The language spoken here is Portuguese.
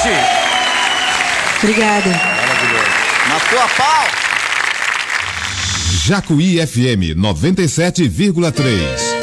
Pati. Obrigada. Maravilhoso. Na tua pau. Jacuí FM 97,3.